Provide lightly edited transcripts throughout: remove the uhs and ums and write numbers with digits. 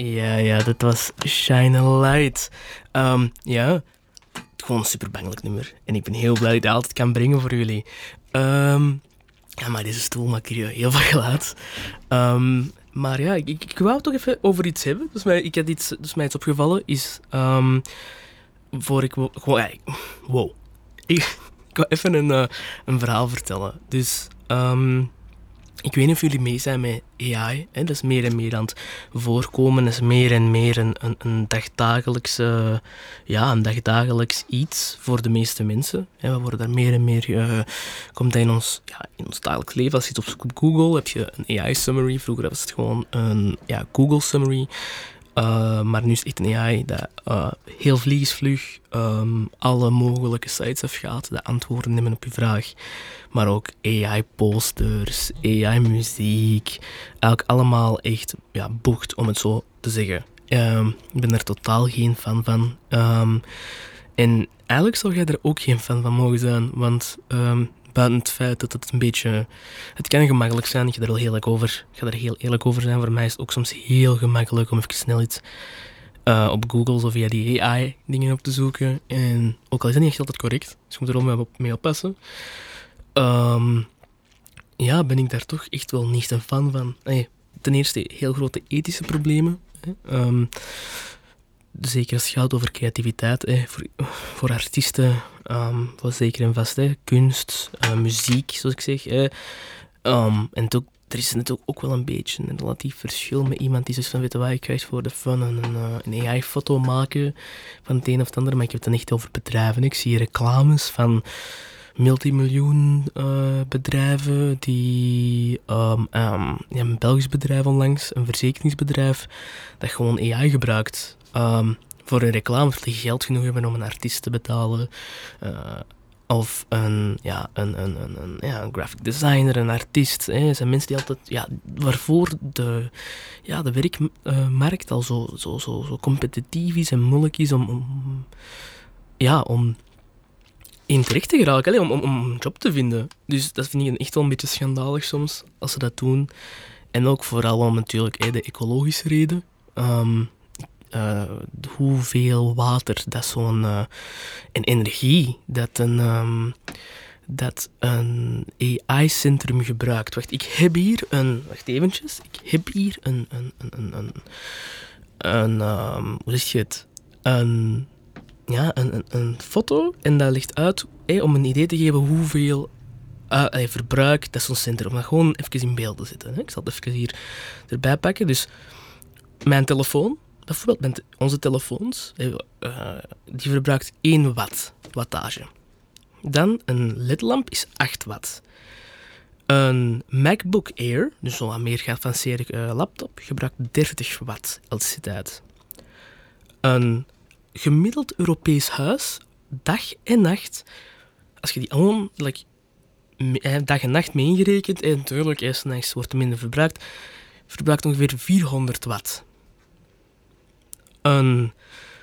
Ja, dat was Shine a Light. Ja, gewoon een super bangelijk nummer. En ik ben heel blij dat ik dat altijd kan brengen voor jullie. Ja, maar deze stoel maakt hier heel veel geluid. Maar ja, ik wou het toch even over iets hebben. Dus mij iets opgevallen is... voor ik... Gewoon, ja, wow. Ik wou even een verhaal vertellen. Dus... ik weet niet of jullie mee zijn met AI. Hè? Dat is meer en meer aan het voorkomen. Dat is meer en meer een dagdagelijks iets voor de meeste mensen. Hè? We worden daar meer en meer... komt dat in ons dagelijks leven. Als je het opzoekt op Google, heb je een AI-summary. Vroeger was het gewoon een Google-summary. Maar nu is het echt een AI dat heel vliegensvlug alle mogelijke sites afgaat, de antwoorden nemen op je vraag. Maar ook AI-posters, AI-muziek. Eigenlijk allemaal echt boekt, om het zo te zeggen. Ik ben er totaal geen fan van. En eigenlijk zou jij er ook geen fan van mogen zijn, want... buiten het feit dat het een beetje... Het kan gemakkelijk zijn, ik ga er heel eerlijk over zijn. Voor mij is het ook soms heel gemakkelijk om even snel iets op Google of via die AI-dingen op te zoeken. En ook al is dat niet echt altijd correct, dus je moet er ook mee oppassen. Ben ik daar toch echt wel niet een fan van. Ten eerste heel grote ethische problemen. Zeker als het gaat over creativiteit, voor artiesten, voor zeker en vast, kunst, muziek, zoals ik zeg. En er is natuurlijk ook wel een beetje een relatief verschil met iemand die zegt van, weet je wat, ik ga eens voor de fun een AI-foto maken van het een of het ander, maar ik heb het dan echt over bedrijven. Ik zie reclames van multimiljoen bedrijven die een Belgisch bedrijf onlangs, een verzekeringsbedrijf, dat gewoon AI gebruikt voor een reclame, voor die geld genoeg hebben om een artiest te betalen. Of een graphic designer, een artiest. Het zijn mensen die altijd, waarvoor de werkmarkt al zo competitief is en moeilijk is om in terecht te geraken, om een job te vinden. Dus dat vind ik echt wel een beetje schandalig soms, als ze dat doen. En ook vooral om natuurlijk de ecologische reden. Hoeveel water dat en energie dat een AI-centrum gebruikt. Wacht, ik heb hier een foto en dat ligt uit om een idee te geven hoeveel verbruik dat zo'n centrum. Om dat gewoon even in beeld te zetten. Ik zal het even hier erbij pakken. Dus mijn telefoon, bijvoorbeeld onze telefoons, die verbruikt 1 wattage. Dan een ledlamp is 8 watt. Een MacBook Air, dus zo'n meer geavanceerde laptop, gebruikt 30 watt elektriciteit. Een gemiddeld Europees huis, dag en nacht, als je die gewoon dag en nacht mee ingerekend, en natuurlijk, eerst nachts wordt er minder verbruikt ongeveer 400 watt. Een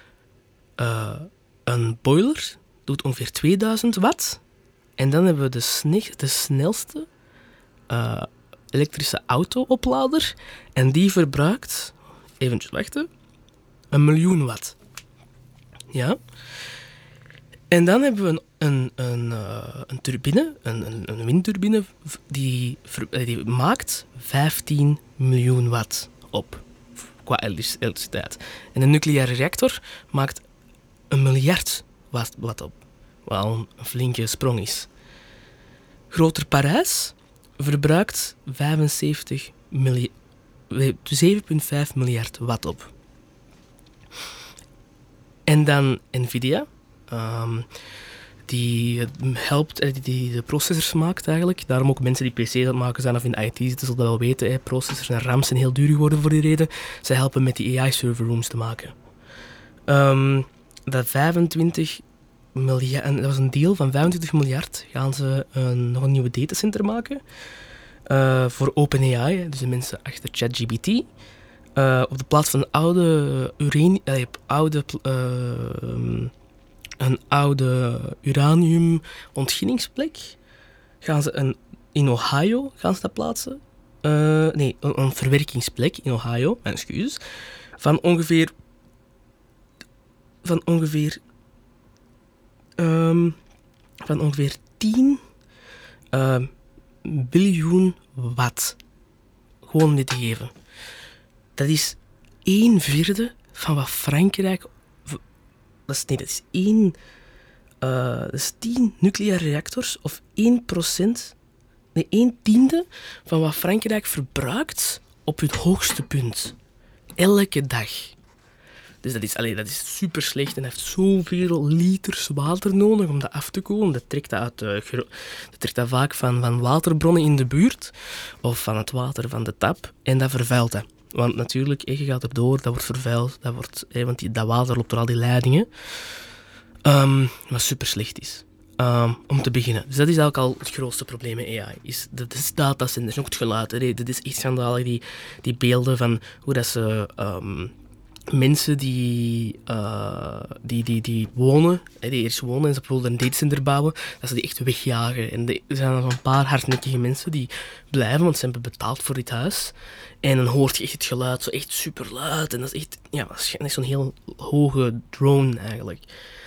boiler doet ongeveer 2000 watt. En dan hebben we de snelste elektrische auto-oplader. En die verbruikt, eventjes wachten, 1 miljoen watt. Ja. En dan hebben we een turbine, een windturbine, die maakt 15 miljoen watt op qua elektriciteit. En een nucleaire reactor maakt 1 miljard watt op. Wat al een flinke sprong is. Groter Parijs verbruikt 7,5 miljard watt op. En dan Nvidia, die helpt, die de processors maakt eigenlijk. Daarom ook mensen die PC's aan het maken zijn of in IT zitten, zullen dat wel weten. Processors en RAMs zijn heel duur geworden voor die reden. Zij helpen met die AI-server rooms te maken. Dat 25 miljard, en dat was een deal van 25 miljard, gaan ze nog een nieuwe datacenter maken. Voor OpenAI, dus de mensen achter ChatGPT. Op de plaats van een oude uranium-ontginningsplek gaan ze in Ohio gaan ze dat plaatsen. Een verwerkingsplek in Ohio, mijn excuses. van ongeveer van ongeveer 10 biljoen watt. Gewoon om dit te geven. Dat is 1/4 van wat Frankrijk... dat is 10 nucleaire reactors of 1%... Nee, 1/10 van wat Frankrijk verbruikt op het hoogste punt. Elke dag. Dus dat is super slecht en heeft zoveel liters water nodig om dat af te koelen. Dat trekt dat vaak van waterbronnen in de buurt of van het water van de tap en dat vervuilt dat. Want natuurlijk, je gaat erdoor, dat wordt vervuild, want dat water loopt door al die leidingen. Wat super slecht is. Om te beginnen. Dus dat is eigenlijk al het grootste probleem met AI. Dat is datacenters, ook het geluid. Dat is echt schandalig, die beelden van hoe dat ze... mensen die wonen, die eerst wonen en ze bijvoorbeeld een datacenter bouwen, dat ze die echt wegjagen. En er zijn dan een paar hardnekkige mensen die blijven, want ze hebben betaald voor dit huis. En dan hoort je echt het geluid zo echt super luid. En dat is echt, waarschijnlijk zo'n heel hoge drone eigenlijk.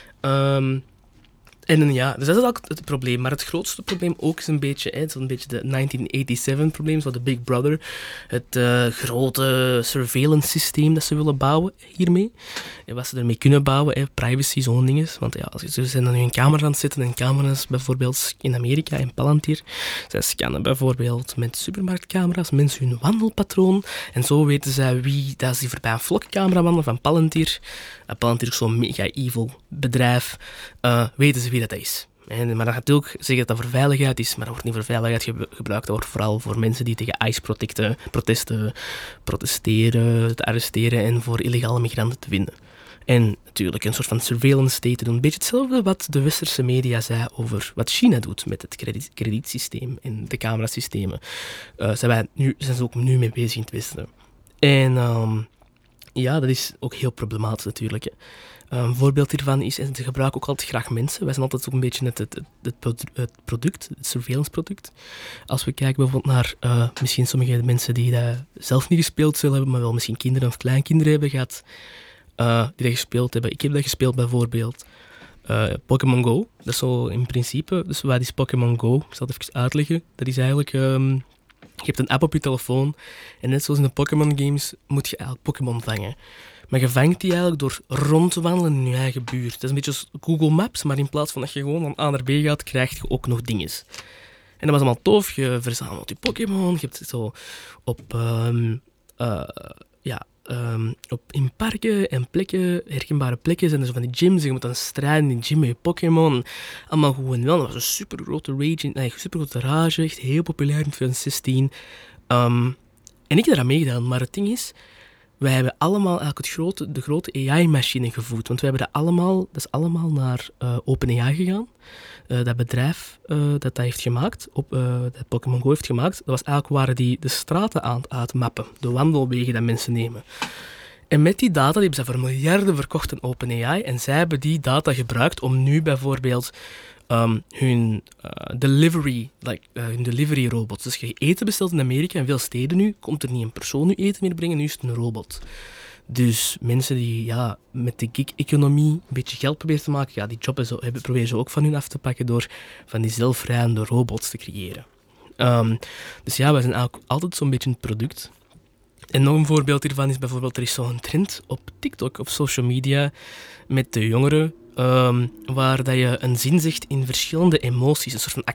Dus dat is ook het probleem. Maar het grootste probleem ook is een beetje de 1987-probleem, zo de Big Brother. Het grote surveillance systeem dat ze willen bouwen hiermee. En wat ze ermee kunnen bouwen, privacy, zo'n ding is. Want ze zijn dan nu een camera aan het zetten. En camera's bijvoorbeeld in Amerika, in Palantir, zij scannen bijvoorbeeld met supermarktcamera's mensen hun wandelpatroon. En zo weten zij wie, dat die voorbij een vlogcamera wandelen van Palantir. Palantir is zo'n mega evil bedrijf. Weten ze wie dat is. Maar dat gaat ook zeggen dat dat voor veiligheid is, maar dat wordt niet voor veiligheid gebruikt. Dat wordt vooral voor mensen die tegen ICE-protesten protesteren, te arresteren en voor illegale migranten te vinden. En natuurlijk een soort van surveillance state te doen. Een beetje hetzelfde wat de westerse media zei over wat China doet met het kredietsysteem en de camerasystemen. Zijn ze ook nu mee bezig in het Westen. En dat is ook heel problematisch natuurlijk. Hè. Een voorbeeld hiervan is, en ze gebruiken ook altijd graag mensen. Wij zijn altijd ook een beetje het product, het surveillance product. Als we kijken bijvoorbeeld naar misschien sommige mensen die dat zelf niet gespeeld zullen hebben, maar wel misschien kinderen of kleinkinderen hebben gehad, die dat gespeeld hebben. Ik heb dat gespeeld bijvoorbeeld. Pokémon Go, dat is zo in principe. Dus wat is Pokémon Go? Ik zal het even uitleggen. Dat is eigenlijk... je hebt een app op je telefoon en net zoals in de Pokémon games moet je eigenlijk Pokémon vangen. Maar je vangt die eigenlijk door rond te wandelen in je eigen buurt. Dat is een beetje als Google Maps, maar in plaats van dat je gewoon van A naar B gaat, krijg je ook nog dingen. En dat was allemaal tof. Je verzamelt je Pokémon. Je hebt het zo in parken en plekken, herkenbare plekken, zijn er zo van die gyms. Je moet dan strijden in die gym met je Pokémon. Allemaal goed en wel. Dat was een supergrote rage. Echt heel populair in 2016. En ik heb eraan meegedaan. Maar het ding is, wij hebben allemaal eigenlijk de grote AI-machine gevoed. Want wij hebben dat is allemaal naar OpenAI gegaan. Dat bedrijf dat heeft gemaakt, dat Pokémon Go heeft gemaakt, dat was eigenlijk waar die de straten aan het uitmappen, de wandelwegen dat mensen nemen. En met die data die hebben ze voor miljarden verkocht aan OpenAI en zij hebben die data gebruikt om nu bijvoorbeeld hun delivery robots. Dus je eten bestelt in Amerika in veel steden nu, komt er niet een persoon nu eten meer brengen, nu is het een robot. Dus mensen die met de gig-economie een beetje geld proberen te maken, die job proberen ze ook van hun af te pakken door van die zelfrijdende robots te creëren. Dus wij zijn eigenlijk altijd zo'n beetje een product. En nog een voorbeeld hiervan is bijvoorbeeld, er is zo'n trend op TikTok, op social media, met de jongeren, waar dat je een zin zegt in verschillende emoties. Een soort van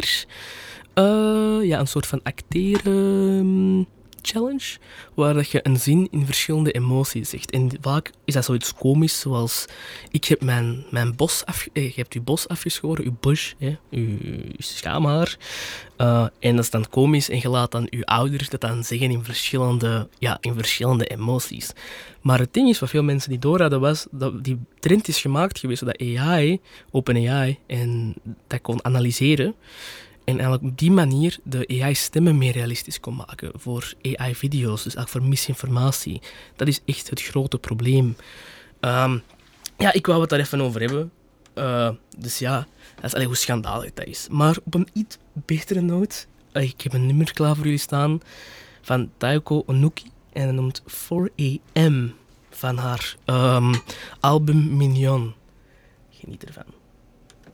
acteren challenge, waar dat je een zin in verschillende emoties zegt. En vaak is dat zoiets komisch, zoals ik heb mijn bos je hebt je bos afgeschoren, je bush, je schaamhaar. En dat is dan komisch en je laat dan je ouders dat dan zeggen in verschillende emoties. Maar het ding is, wat veel mensen niet doorhadden, was dat die trend is gemaakt geweest zodat OpenAI, en dat kon analyseren. En eigenlijk op die manier de AI-stemmen meer realistisch kon maken voor AI-video's, dus eigenlijk voor misinformatie. Dat is echt het grote probleem. Ik wou het daar even over hebben. Dat is hoe schandalig dat is. Maar op een iets betere noot, ik heb een nummer klaar voor jullie staan van Taeko Onuki en dat noemt 4AM. van haar album Mignon. Geniet ervan.